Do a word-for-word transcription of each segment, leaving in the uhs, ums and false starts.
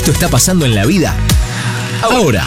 Esto está pasando en la vida ahora.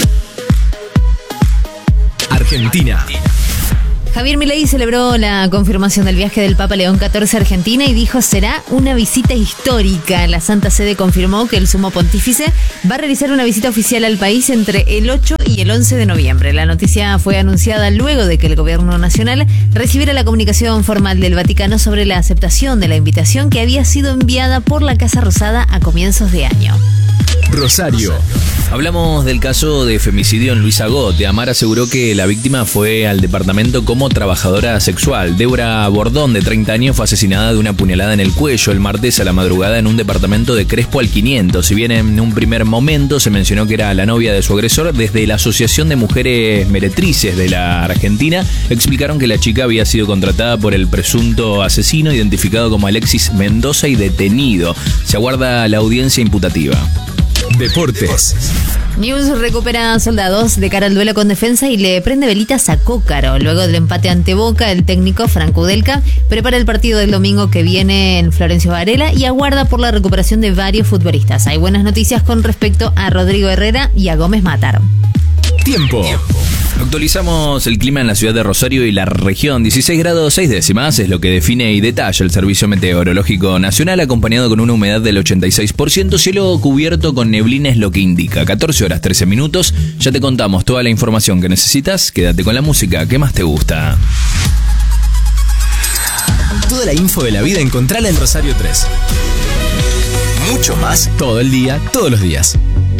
Argentina. Javier Milei celebró la confirmación del viaje del Papa León catorce a Argentina y dijo será una visita histórica. La Santa Sede confirmó que el Sumo Pontífice va a realizar una visita oficial al país entre el ocho y el once de noviembre. La noticia fue anunciada luego de que el Gobierno Nacional recibiera la comunicación formal del Vaticano sobre la aceptación de la invitación que había sido enviada por la Casa Rosada a comienzos de año. Rosario. Hablamos del caso de femicidio en Luis Agote. Amar aseguró que la víctima fue al departamento como trabajadora sexual. Débora Bordón, de treinta años, fue asesinada de una puñalada en el cuello el martes a la madrugada en un departamento de Crespo al quinientos. Si bien en un primer momento se mencionó que era la novia de su agresor, desde la Asociación de Mujeres Meretrices de la Argentina explicaron que la chica había sido contratada por el presunto asesino, identificado como Alexis Mendoza y detenido. Se aguarda la audiencia imputativa. Deportes. News recupera soldados de cara al duelo con Defensa y le prende velitas a Cócaro. Luego del empate ante Boca, el técnico Franco Udelka prepara el partido del domingo que viene en Florencio Varela y aguarda por la recuperación de varios futbolistas. Hay buenas noticias con respecto a Rodrigo Herrera y a Gómez Matar. Tiempo. Actualizamos el clima en la ciudad de Rosario y la región. dieciséis grados seis décimas es lo que define y detalla el Servicio Meteorológico Nacional, acompañado con una humedad del ochenta y seis por ciento. Cielo cubierto con neblina es lo que indica. catorce horas trece minutos. Ya te contamos toda la información que necesitas. Quédate con la música que más te gusta. Toda la info de la vida encontrala en Rosario tres. Mucho más todo el día, todos los días.